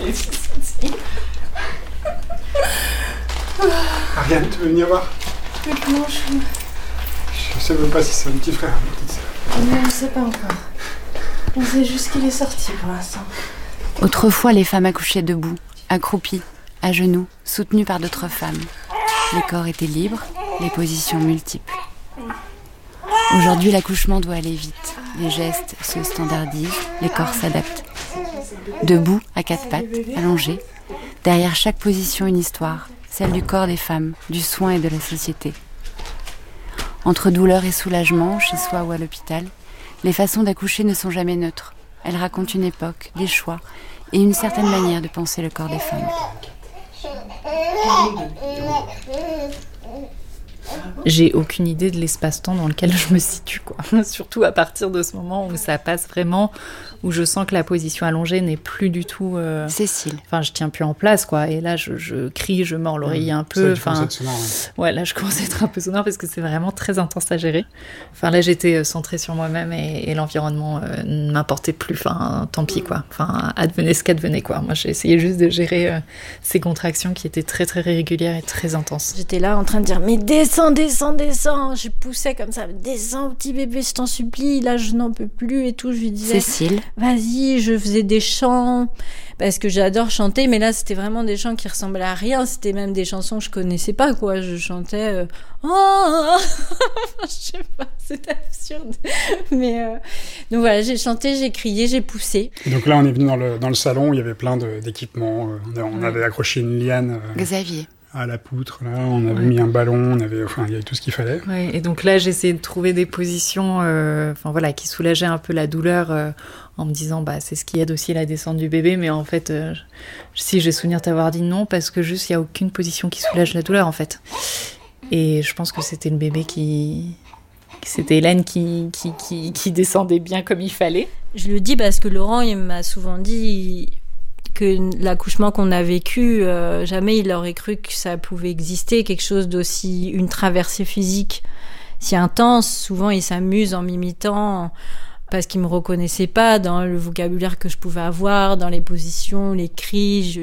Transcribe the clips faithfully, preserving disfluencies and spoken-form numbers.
Ariane, tu veux venir voir? Non, je... Je sais même pas si c'est un petit frère ou une petite sœur. Mais on ne sait pas encore. On sait juste qu'il est sorti pour l'instant. Autrefois, les femmes accouchaient debout, accroupies, à genoux, soutenues par d'autres femmes. Les corps étaient libres, les positions multiples. Aujourd'hui, l'accouchement doit aller vite. Les gestes se standardisent, les corps s'adaptent. Debout, à quatre pattes, allongés, derrière chaque position une histoire, celle du corps des femmes, du soin et de la société. Entre douleur et soulagement, chez soi ou à l'hôpital, les façons d'accoucher ne sont jamais neutres. Elles racontent une époque, des choix et une certaine manière de penser le corps des femmes. J'ai aucune idée de l'espace-temps dans lequel je me situe, quoi. Surtout à partir de ce moment où ça passe vraiment, où je sens que la position allongée n'est plus du tout... Euh... Cécile. Enfin, je tiens plus en place, quoi. Et là, je, je crie, je mords l'oreiller un peu. Ça, enfin, sonore, ouais. ouais, là, je commence à être un peu sonore parce que c'est vraiment très intense à gérer. Enfin, là, j'étais centrée sur moi-même et, et l'environnement euh, ne m'importait plus. Enfin, tant pis, quoi. Enfin, advenez ce qu'advenez, quoi. Moi, j'ai essayé juste de gérer euh, ces contractions qui étaient très, très régulières et très intenses. J'étais là en train de dire, mais descends, descends, descends. Je poussais comme ça, descends, petit bébé, je t'en supplie. Là, je n'en peux plus et tout. Je lui disais, Cécile. Vas-y, je faisais des chants parce que j'adore chanter, mais là c'était vraiment des chants qui ressemblaient à rien, c'était même des chansons que je connaissais pas, quoi. Je chantais euh... oh je sais pas, c'est absurde, mais euh... donc voilà, j'ai chanté, j'ai crié, j'ai poussé. Et donc là on est venu dans le, dans le salon, il y avait plein de, d'équipements, on, a, on avait accroché une liane euh... Xavier. à la poutre, là, on avait ouais. mis un ballon, on avait, enfin, il y avait tout ce qu'il fallait. Ouais, et donc là, j'ai essayé de trouver des positions, euh, enfin voilà, qui soulageaient un peu la douleur, euh, en me disant, bah, c'est ce qui aide aussi la descente du bébé, mais en fait, euh, si j'ai souvenir t'avoir dit non, parce que juste, il y a aucune position qui soulage la douleur, en fait. Et je pense que c'était le bébé qui, c'était Hélène qui, qui, qui, qui descendait bien comme il fallait. Je le dis parce que Laurent, il m'a souvent dit que l'accouchement qu'on a vécu, euh, jamais il aurait cru que ça pouvait exister, quelque chose d'aussi, une traversée physique si intense. Souvent, il s'amuse en m'imitant parce qu'il me reconnaissait pas dans le vocabulaire que je pouvais avoir, dans les positions, les cris. Je...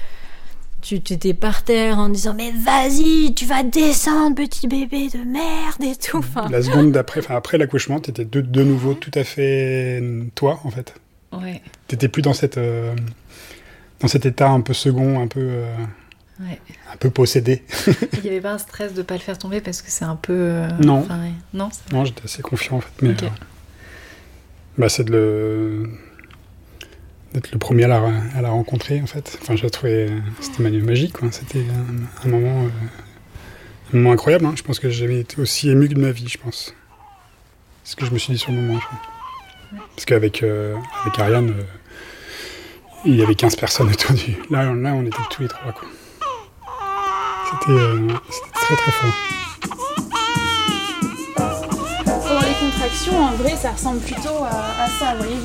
Tu étais par terre en disant « Mais vas-y, tu vas descendre, petit bébé de merde » et tout. Enfin... La seconde d'après, enfin après l'accouchement, t'étais de, de nouveau tout à fait toi, en fait. Ouais. T'étais plus dans cette... Euh... dans cet état un peu second, un peu, euh, ouais. un peu possédé. Il n'y avait pas un stress de ne pas le faire tomber parce que c'est un peu... Euh, non. Enfin, ouais. Non, c'est non, j'étais assez confiant en fait. Mais, okay. euh, bah, c'est de le... d'être le premier à la, à la rencontrer en fait. Enfin, j'ai trouvé... C'était magique, quoi. C'était un, un, moment, euh, un moment incroyable. Hein. Je pense que j'ai jamais été aussi ému que de ma vie, je pense. C'est ce que je me suis dit sur le moment. Ouais. Parce qu'avec euh, avec Ariane... Euh, il y avait quinze personnes autour du... Là, là, on était tous les trois, quoi. C'était, euh, c'était très, très fort. Pendant les contractions, en vrai, ça ressemble plutôt à, à ça, vous voyez.